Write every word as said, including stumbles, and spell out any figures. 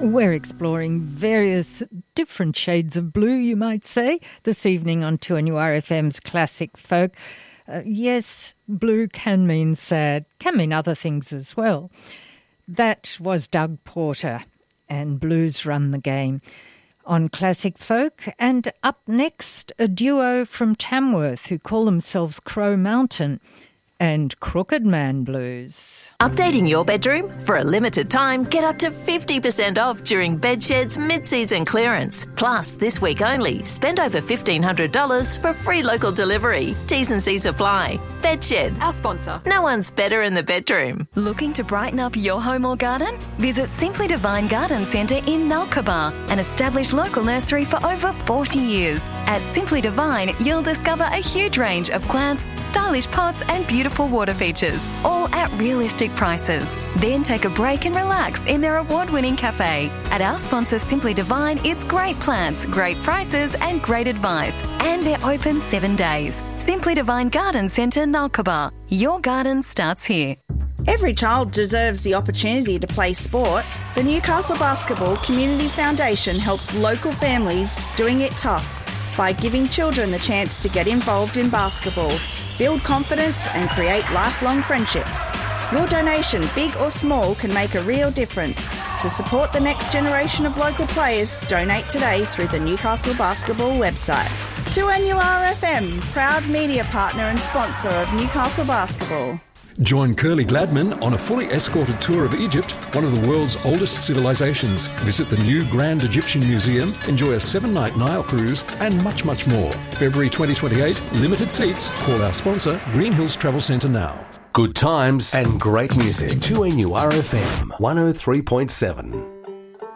We're exploring various different shades of blue, you might say, this evening on two N U R F M's Classic Folk. Uh, yes, blue can mean sad, can mean other things as well. That was Doug Porter and Blues Run the Game on Classic Folk. And up next, a duo from Tamworth who call themselves Crow Mountain and Crooked Man Blues. Updating your bedroom? For a limited time, get up to fifty percent off during Bedshed's mid-season clearance. Plus, this week only, spend over fifteen hundred dollars for free local delivery. T's and C's apply. Bedshed, our sponsor. No one's better in the bedroom. Looking to brighten up your home or garden? Visit Simply Divine Garden Centre in Nulkaba, an established local nursery for over forty years. At Simply Divine, you'll discover a huge range of plants, stylish pots and beautiful water features, all at realistic prices. Then take a break and relax in their award-winning cafe. At our sponsor Simply Divine, it's great plants, great prices and great advice. And they're open seven days. Simply Divine Garden Centre, Nulkaba. Your garden starts here. Every child deserves the opportunity to play sport. The Newcastle Basketball Community Foundation helps local families doing it tough by giving children the chance to get involved in basketball, build confidence and create lifelong friendships. Your donation, big or small, can make a real difference. To support the next generation of local players, donate today through the Newcastle Basketball website. two N U R F M, proud media partner and sponsor of Newcastle Basketball. Join Curly Gladman on a fully escorted tour of Egypt, one of the world's oldest civilizations. Visit the new Grand Egyptian Museum, enjoy a seven-night Nile cruise, and much, much more. February twenty twenty-eight, limited seats. Call our sponsor, Green Hills Travel Centre now. Good times and great music. two N U R F M one oh three point seven.